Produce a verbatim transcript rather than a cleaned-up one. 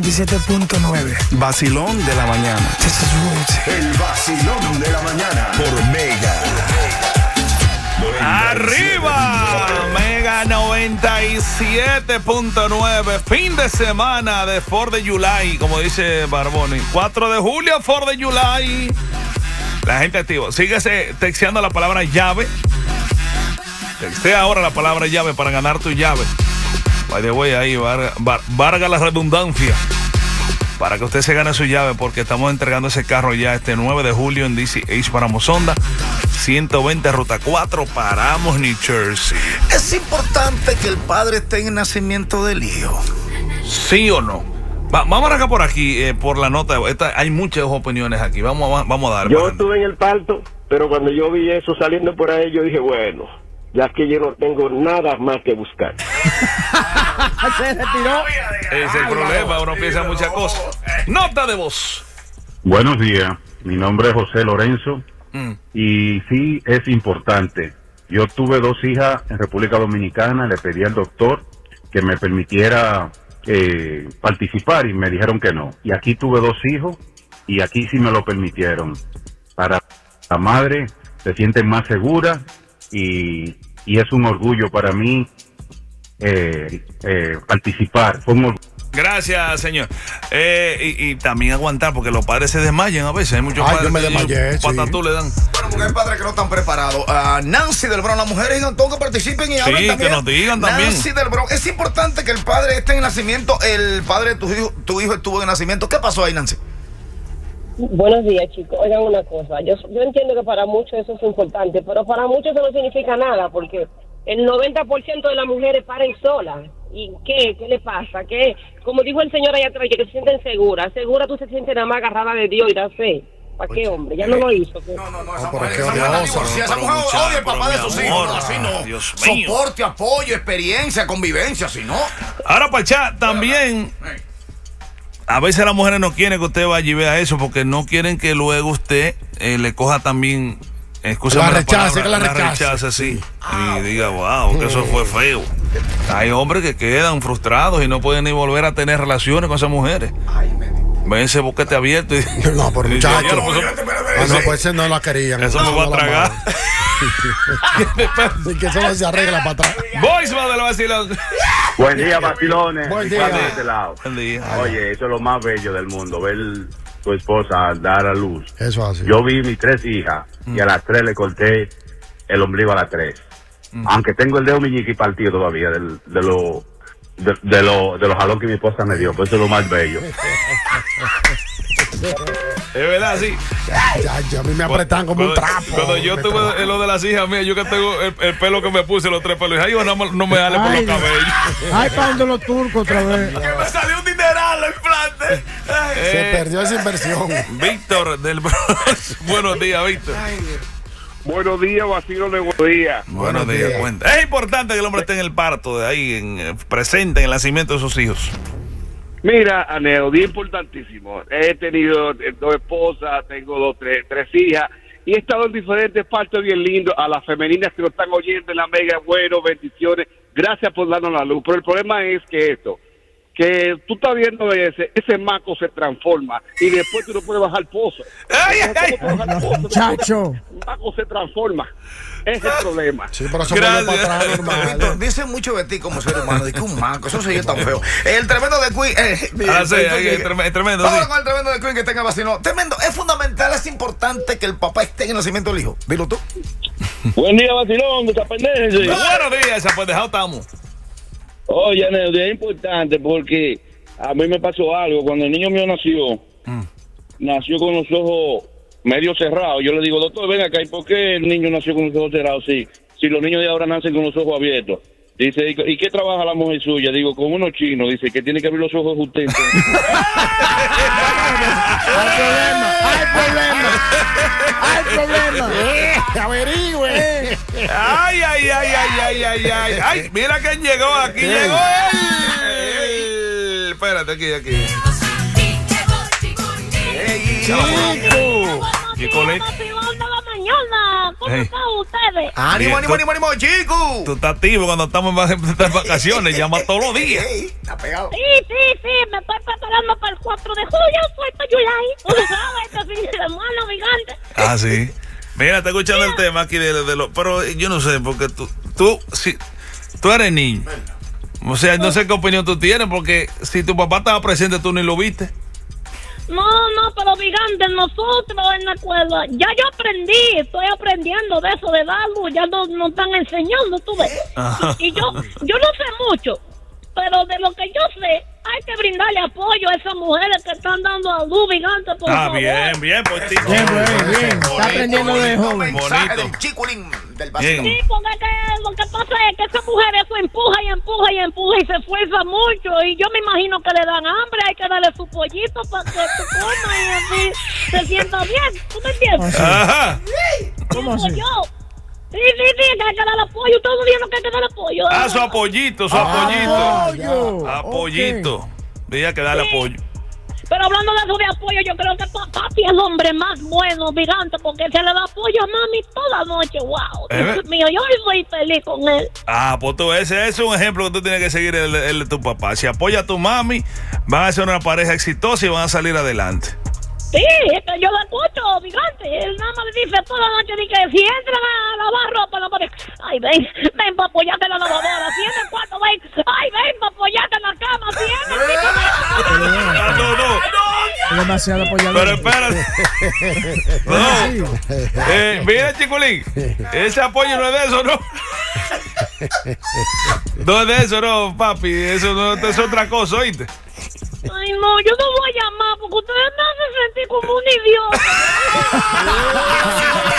siete punto nueve. Vacilón de la mañana. El vacilón de la mañana por Mega. ¡Arriba! Mega noventa y siete punto nueve. Fin de semana de Fourth of July, como dice Barboni. cuatro de julio, Fourth of July. La gente activa. Síguese texteando la palabra llave. Textea ahora la palabra llave para ganar tu llave. By the way, ahí, varga, var, varga la redundancia. Para que usted se gane su llave, porque estamos entregando ese carro ya este nueve de julio en D C H Paramos Honda. ciento veinte Ruta cuatro, Paramos, New Jersey. ¿Es importante que el padre esté en el nacimiento del hijo? ¿Sí o no? Va, vamos acá por aquí, eh, por la nota. Esta, hay muchas opiniones aquí. Vamos, a, vamos a dar. Yo estuve en el parto, pero cuando yo vi eso saliendo por ahí, yo dije, bueno, ya que yo no tengo nada más que buscar. Se retiró. Ese es el problema, uno piensa muchas cosas. Nota de voz. Buenos días, mi nombre es José Lorenzo Mm. y sí es importante. Yo tuve dos hijas en República Dominicana, le pedí al doctor que me permitiera eh, participar y me dijeron que no. Y aquí tuve dos hijos y aquí sí me lo permitieron. Para la madre se siente más segura y, y es un orgullo para mí eh, eh, participar. Fue un orgullo. Gracias, señor. Eh, y, y también aguantar, porque los padres se desmayan a veces. Hay muchos Ay, padres yo me que desmayé, sí. patatú le dan. Bueno, porque hay padres que no están preparados. Uh, Nancy del Bronx, las mujeres digan todo, que participen y hablen Sí, también. que nos digan también. Nancy del Bronx, es importante que el padre esté en el nacimiento. El padre de tu hijo, tu hijo estuvo en el nacimiento. ¿Qué pasó ahí, Nancy? Buenos días, chicos. Oigan una cosa. Yo, yo entiendo que para muchos eso es importante, pero para muchos eso no significa nada, porque el noventa por ciento de las mujeres paren solas. ¿Y qué? ¿Qué le pasa? ¿Qué? Como dijo el señor allá atrás, que se sienten seguras. Segura tú se sientes nada más agarrada de Dios y da fe. ¿Para qué, hombre? Ya no lo hizo. ¿Qué? No, no, no, esa pero mujer, qué esa mujer odioso, divorciada, esa pero mujer muchacho, odia al papá pero de mi sus amor, hijos. No, así no. Dios mío. Soporte, apoyo, experiencia, convivencia, si no. Ahora, Pachá, también a veces las mujeres no quieren que usted vaya y vea eso, porque no quieren que luego usted eh, le coja también, excúsame La la rechace, palabra, que la rechace. sí, y diga, wow, que eso fue feo. Hay hombres que quedan frustrados y no pueden ni volver a tener relaciones con esas mujeres. Ven ese boquete abierto y No, por y dice, muchacho. "Oye, pues, Ah, no, pues ese no la querían. eso no, me va a no la tragar". amaban. Así que eso no se arregla para atrás. Voicemail del vacilón. Buen día, vacilones. Buen día. Ricardo de este lado. Buen día. Oye, eso es lo más bello del mundo, ver tu esposa dar a luz. Eso así. Yo vi mis tres hijas y a las tres le corté el ombligo a las tres. Mm. Aunque tengo el dedo meñique partido todavía del, de lo de, de lo de los jalón que mi esposa me dio, pues eso es lo más bello. Es verdad, sí. Ya, ya, a mí me apretan como un Cuando- trapo. Cuando yo Me tuve trapo. lo de las hijas mías, yo que tengo el, el pelo que me puse, los tres pelos, ay, yo no, me- no me jale por los Ay, cabellos. Ay, pa' donde los turcos otra vez. Que me salió un dineral el implante. Se perdió esa inversión. Víctor del Bronx. Buenos días, Víctor. Buenos días, vacilo de buenos días. Buenos días, días. cuenta. Es importante que el hombre esté en el parto, de ahí, en, eh, presente en el nacimiento de sus hijos. Mira, Aneo, día importantísimo. He tenido eh, dos esposas, tengo dos, tres, tres hijas, y he estado en diferentes partes bien lindos. A las femeninas que lo están oyendo en la Mega, bueno, bendiciones. Gracias por darnos la luz. Pero el problema es que esto, que tú estás viendo ese, ese maco se transforma y después tú no puedes bajar pozo. ¡Ay, ay, ay! ¿Cómo puedes bajar pozo? Muchacho. El maco se transforma. Ese es el problema. Sí, pero eso vuelve Gracias. para atrás Víctor, normal. dice mucho de ti como ser humano. Dice que un manco, eso se oye tan feo. El tremendo de Queen. Eh, Ah, sí, eh, ahí, eh, trem- tremendo, Vamos sí. con el tremendo de Queen que tenga vacino. Tremendo, es fundamental, es importante que el papá esté en el nacimiento del hijo. Dilo tú. Buen día, vacilón, desapendencia. Buenos días, esa pues dejado estamos. Oye, Aneo, es importante porque a mí me pasó algo. Cuando el niño mío nació, Mm. nació con los ojos medio cerrados. Yo le digo, doctor, ven acá, ¿y por qué el niño nació con los ojos cerrados? Sí, si los niños de ahora nacen con los ojos abiertos. Dice, ¿y y qué trabaja la mujer suya? Digo, con unos chinos. Dice, que tiene que abrir los ojos usted. entonces. Hay problema, hay problema. Hay problema. Averigüe. Ay, ay, ay, ay, ay, ay, ay. Ay, mira quién llegó, aquí llegó él. Espérate, aquí, aquí. Chico. Y con él. Vacilón de la mañana. ¿Cómo Hey. están ustedes? ¡Ánimo, Bien, ánimo, tú- ánimo, ánimo, chico! Tú estás activo cuando estamos en vac- en vacaciones, llama todos los días. Ey, está pegado. Sí, sí, sí, me estoy preparando para el cuatro de julio, Puerto Yulay. Tú sabes, este fin de semana, gigante. Ah, sí. Mira, está escuchando el tema aquí de, de lo, pero yo no sé, porque tú, tú, si, tú eres niño. O sea, no sé qué opinión tú tienes, porque si tu papá estaba presente, tú ni lo viste. No, no, pero gigante, nosotros en la escuela, ya yo aprendí, estoy aprendiendo de eso de darlo, ya nos, nos están enseñando, tú ves. Ajá. Y yo, yo no sé mucho, pero de lo que yo sé, hay que brindarle apoyo a esas mujeres que están dando a luz, gigante, por Ah, favor. bien, bien, pues tío. Bien, bien, bien. Está aprendiendo de joven. Mensaje Bonito. del chiculín del Bien. vacilón. Sí, porque es que lo que pasa es que esa mujer eso empuja y empuja y empuja y se esfuerza mucho y yo me imagino que le dan hambre, hay que darle su pollito para que se coma y así se sienta bien, ¿tú me entiendes? Ajá. ¿Cómo Pienso así? yo. Sí, sí, sí, que hay que darle apoyo, todos los días no que hay que darle apoyo. Ah, su apoyito, su apoyito. Apoyo. Apoyito. Diga que dale Sí. apoyo. Pero hablando de eso de apoyo, yo creo que pa- papi es el hombre más bueno, gigante, porque se le da apoyo a mami toda noche, wow. ¿Eh? Dios mío, yo soy feliz con él. Ah, pues tú, ese es un ejemplo que tú tienes que seguir el, el de tu papá. Si apoya a tu mami, van a ser una pareja exitosa y van a salir adelante. Sí, es que yo lo escucho, gigante. Él nada más le dice toda la noche de que si entran a lavar ropa, la pared, ay, ven, ven para apoyarte en la lavadora. Si en el cuarto, ven, ay, ven para apoyarte en la cama. Si en el piso, ven. Ah, no, no. Es demasiado apoyador. Pero espérate. No. Eh, mira, chiculín. Ese apoyo no es de eso, ¿no? No es de eso, no, papi. Eso no es otra cosa, ¿oíste? Ay, no, yo no voy a llamar porque ustedes me hacen sentir como un idiota.